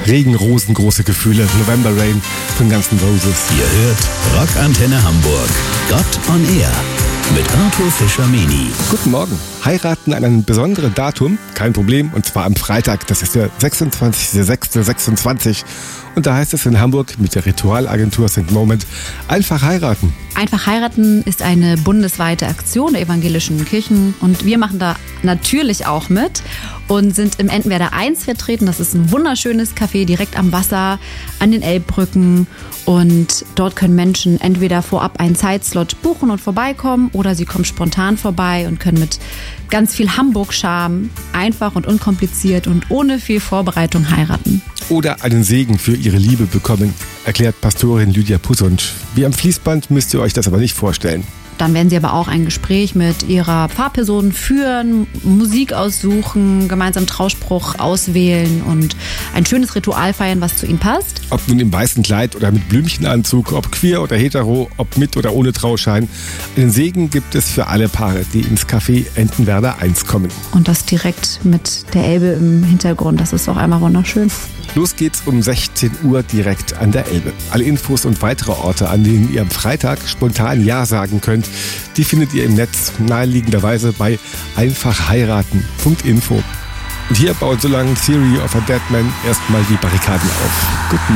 Regen, Rosen, große Gefühle, November Rain von Guns N' Roses. Ihr hört Rockantenne Hamburg. Gott on Air mit Arthur Fischer-Meni. Guten Morgen. Heiraten an einem besonderen Datum? Kein Problem. Und zwar am Freitag. Das ist der 26.06.26. Und da heißt es in Hamburg mit der Ritualagentur St. Moment einfach heiraten. Einfach heiraten ist eine bundesweite Aktion der evangelischen Kirchen. Und wir machen da natürlich auch mit und sind im Entenwerder 1 vertreten. Das ist ein wunderschönes Café direkt am Wasser, an den Elbbrücken. Und dort können Menschen entweder vorab einen Zeitslot buchen und vorbeikommen oder sie kommen spontan vorbei und können mit ganz viel Hamburg-Charme einfach und unkompliziert und ohne viel Vorbereitung heiraten. Oder einen Segen für ihre Liebe bekommen, erklärt Pastorin Lydia Pussonsch. Wie am Fließband müsst ihr euch das aber nicht vorstellen. Dann werden sie aber auch ein Gespräch mit ihrer Pfarrperson führen, Musik aussuchen, gemeinsam Trauspruch auswählen und ein schönes Ritual feiern, was zu ihnen passt. Ob nun im weißen Kleid oder mit Blümchenanzug, ob queer oder hetero, ob mit oder ohne Trauschein. Einen Segen gibt es für alle Paare, die ins Café Entenwerder 1 kommen. Und das direkt mit der Elbe im Hintergrund, das ist auch einmal wunderschön. Los geht's um 16 Uhr direkt an der Elbe. Alle Infos und weitere Orte, an denen ihr am Freitag spontan Ja sagen könnt, die findet ihr im Netz naheliegenderweise bei einfachheiraten.info. Und hier baut so lange Theory of a Dead Man erstmal die Barrikaden auf. Guten